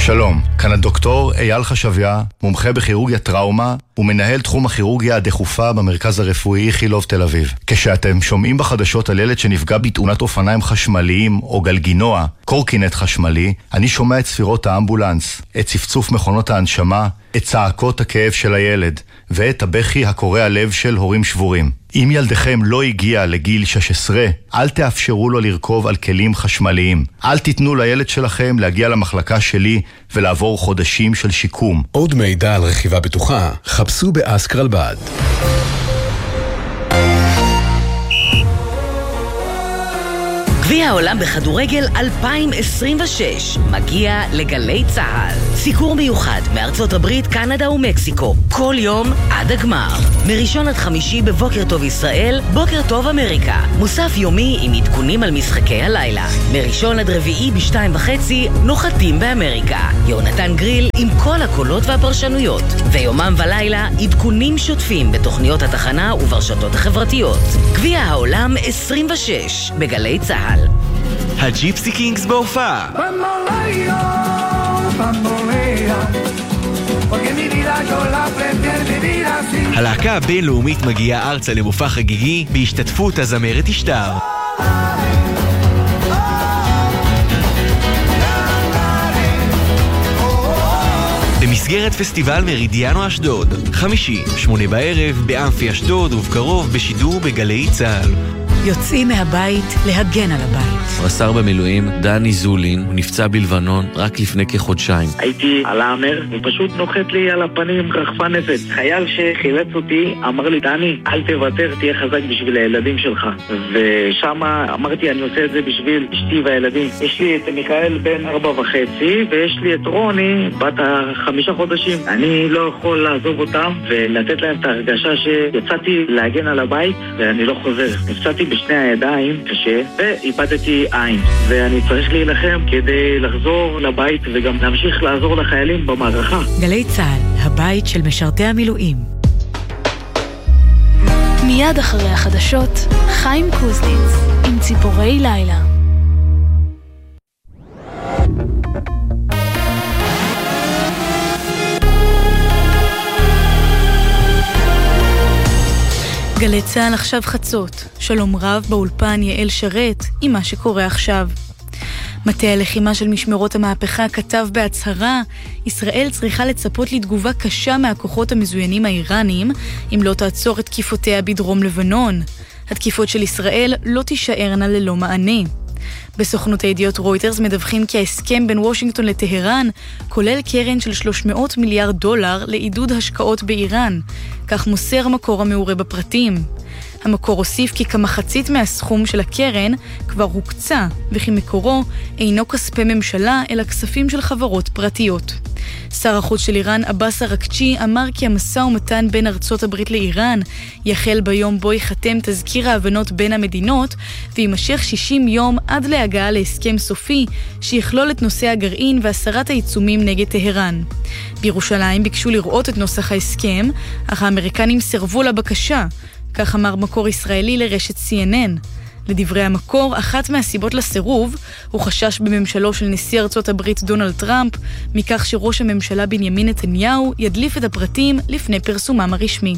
שלום, כאן הדוקטור אייל חשביה, מומחה בכירורגיה טראומה ומנהל תחום הכירורגיה הדחופה במרכז הרפואי איכילוב תל אביב. כשאתם שומעים בחדשות על ילד שנפגע בתאונת אופניים חשמליים או גלגינוע, קורקינט חשמלי, אני שומע את ספירות האמבולנס, את צפצוף מכונות ההנשמה, את צעקות הכאב של הילד ואת הבכי הקורע לב של הורים שבורים. אם ילדכם לא הגיע לגיל 16, אל תאפשרו לו לרכוב על כלים חשמליים. אל תיתנו לילד שלכם להגיע למחלקה שלי ולעבור חודשים של שיקום. עוד מידע על רכיבה בטוחה, חפשו באסקרלבד. גביע העולם בכדורגל 2026 מגיע לגלי צהל. סיקור מיוחד מארצות הברית, קנדה ומקסיקו. כל יום עד הגמר. מראשון עד חמישי בבוקר טוב ישראל, בוקר טוב אמריקה. מוסף יומי עם עדכונים על משחקי הלילה. מראשון עד רביעי ב2:30 נוחתים באמריקה. יונתן גריל עם כל הקולות והפרשנויות. ויומם ולילה עדכונים שוטפים בתוכניות התחנה וברשתות החברתיות. גביע העולם 26 בגלי צהל. הג'יפסי קינגס בהופעה. הלהקה הבינלאומית מגיעה ארצה למופע חגיגי בהשתתפות הזמרת אשתר. במסגרת פסטיבל מרידיאנו אשדוד, חמישי, 8 בערב, באמפי אשדוד ובקרוב בשידור בגלי צהל. יוצאים מהבית להגן על הבית. רס"ר במילואים דני זולין, הוא נפצע בלבנון רק לפני כחודשיים. הייתי על האמר, הוא פשוט נוחת לי על הפנים רחפה נפץ. חייל שחילץ אותי אמר לי, דני, אל תוותר, תהיה חזק בשביל הילדים שלך. ושם אמרתי, אני עושה את זה בשביל אשתי והילדים. יש לי את מיכאל בן 4.5 ויש לי את רוני בת 5 חודשים. אני לא יכול לעזוב אותם ולתת להם את ההרגשה שיצאתי להגן על הבית ואני לא חוזר. נפצעתי בשני הידיים קשה ואיבדתי עין, ואני צריך להילחם כדי לחזור לבית וגם להמשיך לעזור לחיילים במערכה. גלי צהל, הבית של משרתי המילואים. מיד אחרי החדשות, חיים קוזניץ עם ציפורי לילה. גלי צהל עכשיו חצות. שלום רב באולפן יעל שרת עם מה שקורה עכשיו. מטה הלחימה של משמרות המהפכה כתב בהצהרה, ישראל צריכה לצפות לתגובה קשה מהכוחות המזוינים האיראנים אם לא תעצור את תקיפותיה בדרום לבנון. התקיפות של ישראל לא תישארנה ללא מענה. בסוכנות הידיעות רויטרס מדווחים כי ההסכם בין וושינגטון לטהרן כולל קרן של $300 מיליארד לעידוד השקעות באיראן, כך מוסר מקור המעורה בפרטים. המקור הוסיף כי כמחצית מהסכום של הקרן כבר הוקצה, וכי מקורו אינו כספי ממשלה אלא כספים של חברות פרטיות. שר החוץ של איראן עבאס אראקצ'י אמר כי המשא ומתן בין ארצות הברית לאיראן יחל ביום בו ייחתם תזכיר ההבנות בין המדינות וימשך 60 יום עד להגעה להסכם סופי שיכלול את נושא הגרעין והסרת העיצומים נגד טהרן. בירושלים ביקשו לראות את נוסח ההסכם, אך האמריקנים סירבו לבקשה, כך אמר מקור ישראלי לרשת CNN. לדברי המקור, אחת מהסיבות לסירוב הוא חשש בממשלו של נשיא ארצות הברית דונלד טראמפ מכך שראש הממשלה בנימין נתניהו ידליף את הפרטים לפני פרסומם הרשמי.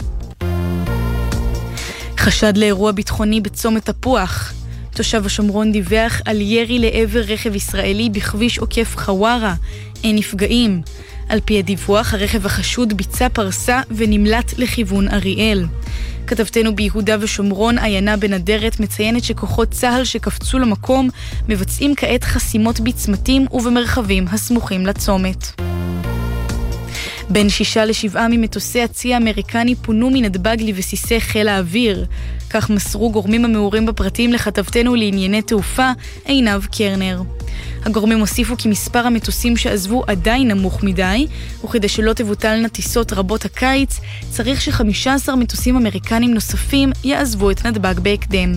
חשד לאירוע ביטחוני בצומת תפוח. תושב השומרון דיווח על ירי לעבר רכב ישראלי בכביש עוקף חווארה. אין נפגעים. על פי הדיווח, הרכב החשוד ביצע פרסה ונמלט לכיוון אריאל. כתבתנו ביהודה ושומרון, עיינה בנדרת, מציינת שכוחות צהל שקפצו למקום מבצעים כעת חסימות בצמתים ובמרחבים הסמוכים לצומת. בין 6 ל7 ממטוסי הצי האמריקני פונו מנתב"ג לבסיסי חיל האוויר. כך מסרו גורמים המעורים בפרטים לכתבתנו לענייני תעופה, עינב קרנר. הגורמים הוסיפו כי מספר המטוסים שעזבו עדיין נמוך מדי, וכדי שלא תבוטלנה טיסות רבות הקיץ, צריך ש15 מטוסים אמריקנים נוספים יעזבו את נתב"ג בהקדם.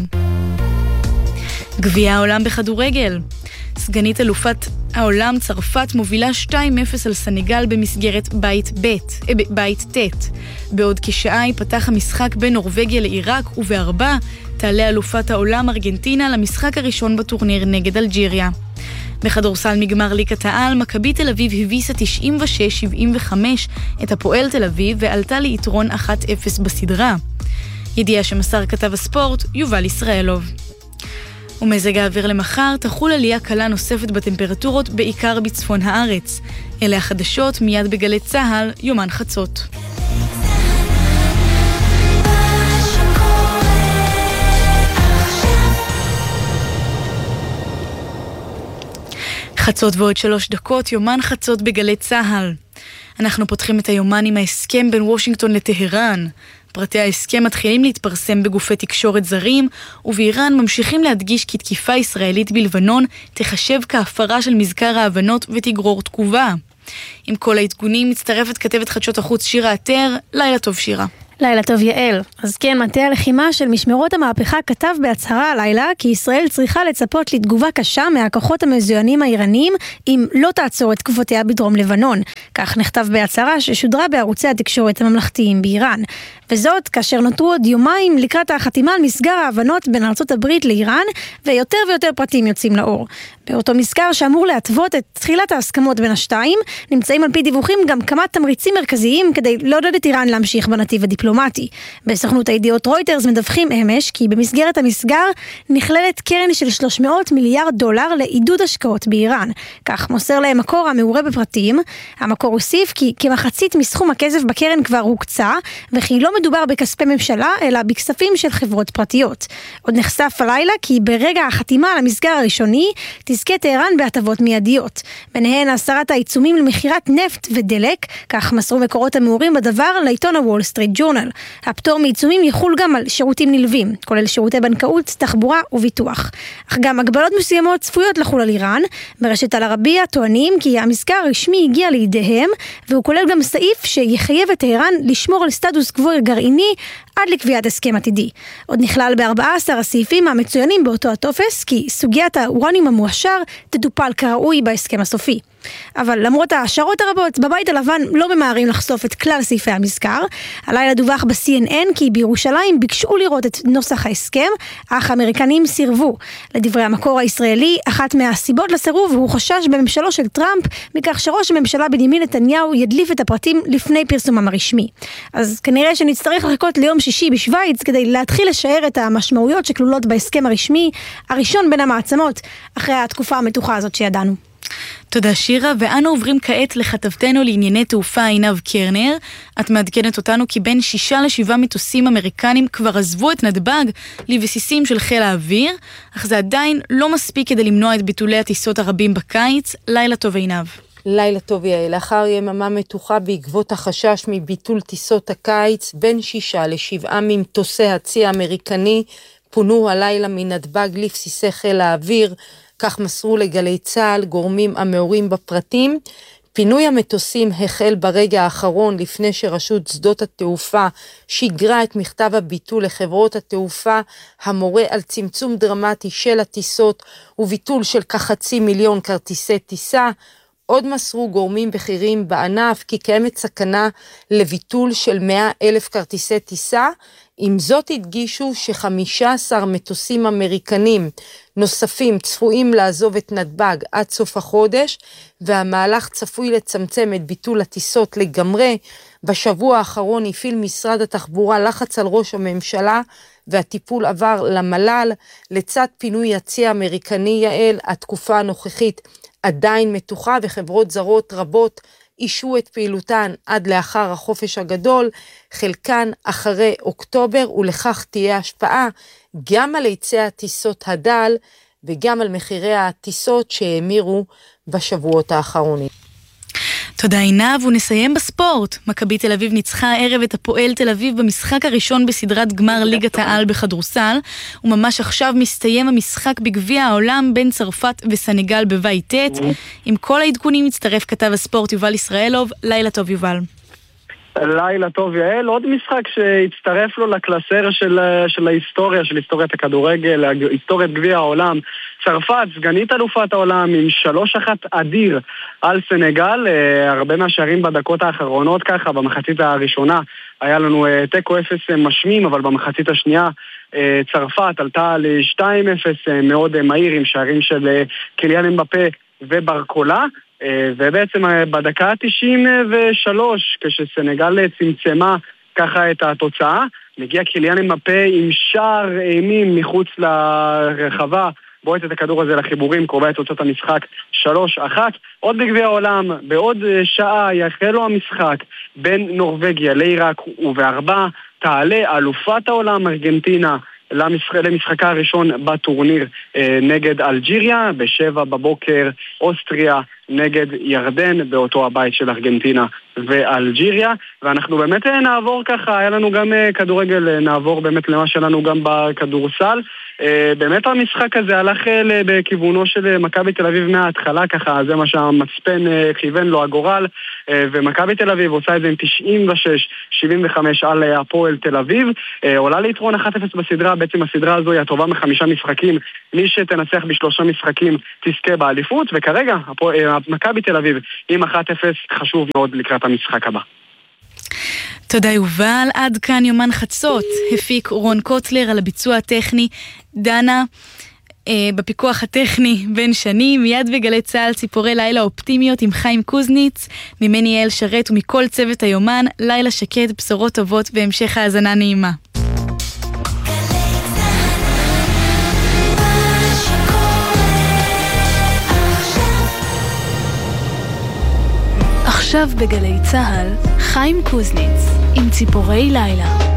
גביע העולם בכדורגל. סגנית אלופת העולם צרפת מובילה 2-0 על סנגל במסגרת בית ט'. בעוד כשעה ייפתח המשחק בין נורווגיה לעיראק, וב4 תעלה אלופת העולם ארגנטינה למשחק הראשון בטורניר נגד אלג'יריה. בכדורסל מגמר ליגת העל, מכבי תל אביב הביסה 96-75 את הפועל תל אביב ועלתה ליתרון 1-0 בסדרה. ידיעה שמסר כתב הספורט יובל ישראלוב. ומזג האוויר למחר תחול עלייה קלה נוספת בטמפרטורות בעיקר בצפון הארץ. אלה החדשות מיד בגלי צהל, יומן חצות. חצות ועוד 3 דקות, יומן חצות בגלי צהל. אנחנו פותחים את היומן עם ההסכם בין וושינגטון לטהרן. פרטי ההסכם מתחילים להתפרסם בגופי תקשורת זרים, ובאיראן ממשיכים להדגיש כי תקיפה ישראלית בלבנון תחשב כהפרה של מזכר ההבנות ותגרור תגובה. עם כל העדכונים מצטרפת כתבת חדשות החוץ שירה עטר. לילה טוב שירה. לילה טוב יעל. אז כן, מטה הלחימה של משמרות המהפכה כתב בהצהרה הלילה כי ישראל צריכה לצפות לתגובה קשה מהכוחות המזוינים האיראנים אם לא תעצור את תקופותיה בדרום לבנון. כך נכתב בהצהרה ששודרה בערוצי התקשורת הממלכתיים באיראן. וזאת כאשר נותרו עוד יומיים לקראת החתימה על מסגר ההבנות בין ארצות הברית לאיראן, ויותר ויותר פרטים יוצאים לאור. באותו מסגר שאמור להתוות את תחילת ההסכמות בין השתיים, נמצאים על פי דיווחים גם כמה תמריצים מרכזיים כדי לעודד את איראן להמשיך בנתיב הדיפלומטי. בסוכנות הידיעות רויטרס מדווחים אמש כי במסגרת המסגר נכללת קרן של $300 מיליארד לעידוד השקעות באיראן. כך מוסר להם מקור המעורה בפרטים. המקור הוסיף כי כמחצית מסכום הכסף בקרן כבר הוקצה, וכי לא מדובר בכספי ממשלה אלא בכספים של חברות פרטיות. עוד נחשף הלילה כי ברגע החתימה על המסגר הראשוני תזכה טהרן בהטבות מיידיות. ביניהן הסרת העיצומים למחירת נפט ודלק, כך מסרו מקורות המעורים בדבר לעיתון הוול סטריט ג'ורנל. הפטור מעיצומים יחול גם על שירותים נלווים, כולל שירותי בנקאות, תחבורה וביטוח. אך גם הגבלות מסוימות צפויות לחול על איראן. ברשת אל-ערבייה טוענים כי המסגר הרשמי הגיע לידיהם, והוא כולל גם סעיף שיחייב את טהרן לשמור על סטטוס קוו גרעיני עד לקביעת הסכם עתידי. עוד נכלל ב14 הסעיפים המצוינים באותו הטופס כי סוגיית האורניום המועשר תטופל כראוי בהסכם הסופי. אבל למרות ההשערות הרבות, בבית הלבן לא ממהרים לחשוף את כלל סעיפי המזכר. הלילה דווח ב-CNN כי בירושלים ביקשו לראות את נוסח ההסכם, אך האמריקנים סירבו. לדברי המקור הישראלי, אחת מהסיבות לסירוב הוא חשש בממשלו של טראמפ מכך שראש הממשלה בנימין נתניהו ידליף את הפרטים לפני פרסומם הרשמי. אז כנראה שנצטרך לחכות ליום שישי בשוויץ כדי להתחיל לשער את המשמעויות שכלולות בהסכם הרשמי, הראשון בין המעצמות, אחרי התקופה המתוחה הזאת שידענו. תודה שירה, ואנו עוברים כעת לכתבתנו לענייני תעופה עינב קרנר. את מעדכנת אותנו כי בין 6 ל7 מטוסים אמריקנים כבר עזבו את נתב"ג לבסיסים של חיל האוויר, אך זה עדיין לא מספיק כדי למנוע את ביטולי הטיסות הרבים בקיץ. לילה טוב עינב. לילה טוב יעל. לאחר יממה מתוחה בעקבות החשש מביטול טיסות הקיץ, בין 6 ל7 ממטוסי הצי האמריקני פונו הלילה מנתב"ג לבסיסי חיל האוויר, כך מסרו לגלי צהל גורמים המעורים בפרטים. פינוי המטוסים החל ברגע האחרון לפני שרשות שדות התעופה שיגרה את מכתב הביטול לחברות התעופה המורה על צמצום דרמטי של הטיסות וביטול של כ500,000 כרטיסי טיסה. עוד מסרו גורמים בכירים בענף כי קיימת סכנה לביטול של 100,000 כרטיסי טיסה. עם זאת הדגישו ש15 מטוסים אמריקנים נוספים צפויים לעזוב את נתב"ג עד סוף החודש, והמהלך צפוי לצמצם את ביטול הטיסות לגמרי. בשבוע האחרון הפעיל משרד התחבורה לחץ על ראש הממשלה, והטיפול עבר למל"ל. לצד פינוי הצי האמריקני יעל, התקופה הנוכחית עדיין מתוחה, וחברות זרות רבות אישו את פעילותן עד לאחר החופש הגדול, חלקן אחרי אוקטובר, ולכך תהיה השפעה גם על היצע הטיסות הדל וגם על מחירי הטיסות שהאמירו בשבועות האחרונים. תודה עינב, ונסיים בספורט. מכבי תל אביב ניצחה הערב את הפועל תל אביב במשחק הראשון בסדרת גמר ליגת העל בכדורסל, וממש עכשיו מסתיים המשחק בגביע העולם בין צרפת וסנגל בבית ט'. עם כל העדכונים מצטרף כתב הספורט יובל ישראלוב. לילה טוב יובל. לילה טוב יעל. עוד משחק שהצטרף לו לקלסר של ההיסטוריה, של היסטוריית הכדורגל, היסטוריית גביע העולם. צרפת, סגנית אלופת העולם, עם 3-1 אדיר על סנגל. הרבה מהשערים בדקות האחרונות ככה, במחצית הראשונה היה לנו תיקו 0 משמים, אבל במחצית השנייה צרפת עלתה ל-2-0 מאוד מהיר, עם שערים של קיליאן אמבפה וברקולה, ובעצם בדקה 93, כשסנגל צמצמה ככה את התוצאה, מגיע קיליאן אמבפה עם שער אימים מחוץ לרחבה, בועט את הכדור הזה לחיבורים, קובע את תוצאות המשחק 3-1. עוד בגביע העולם, בעוד שעה יחל לו המשחק בין נורווגיה לעיראק, ובארבע תעלה אלופת העולם ארגנטינה למשחקה הראשון בטורניר נגד אלג'יריה, ב7 בבוקר אוסטריה נגד ירדן באותו הבית של ארגנטינה ואלג'יריה, ואנחנו באמת נעבור ככה, היה לנו גם כדורגל, נעבור באמת למה שלנו גם בכדורסל. באמת המשחק הזה הלך בכיוונו של מכבי תל אביב מההתחלה, ככה זה מה שהמצפן כיוון לו הגורל, ומכבי תל אביב עושה את זה עם 96-75 על הפועל תל אביב, עולה ליתרון 1-0 בסדרה. בעצם הסדרה הזו היא הטובה מ5 משחקים, מי שתנצח ב3 משחקים תזכה באליפות, וכרגע מכבי תל אביב עם 1-0, חשוב מאוד לקראת המשחק הבא. תודה יובל, עד כאן יומן חצות, הפיק רון קוטלר, על הביצוע הטכני דנה בפיקוח הטכני בן שני. מיד בגלי צהל ציפורי לילה אופטימיות עם חיים קוזניץ, ממני אל שרת ומכל צוות היומן, לילה שקט, בשורות טובות והמשך האזנה נעימה. עכשיו בגלי צהל, חיים קוזניץ עם ציפורי לילה.